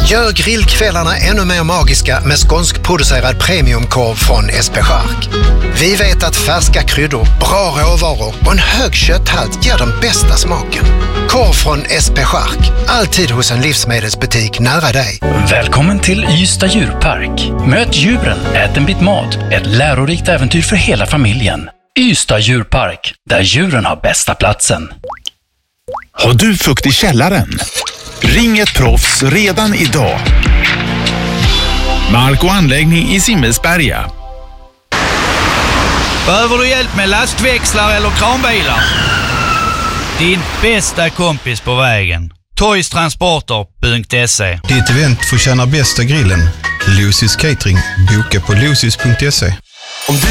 Gör grillkvällarna ännu mer magiska med skånskproducerad premiumkorv från SP Chark. Vi vet att färska kryddor, bra råvaror och en hög kötthalt ger den bästa smaken. Korv från SP Chark, alltid hos en livsmedelsbutik nära dig. Välkommen till Ystad djurpark. Möt djuren, ät en bit mat. Ett lärorikt äventyr för hela familjen. Ystad djurpark, där djuren har bästa platsen. Har du fukt i källaren? Ring ett proffs redan idag. Mark och anläggning i Simmelsberga. Behöver du hjälp med lastväxlar eller kranbilar? Din bästa kompis på vägen. Toystransporter.se. Ditt event får tjäna bästa grillen. Lucy's Catering. Boka på lucys.se.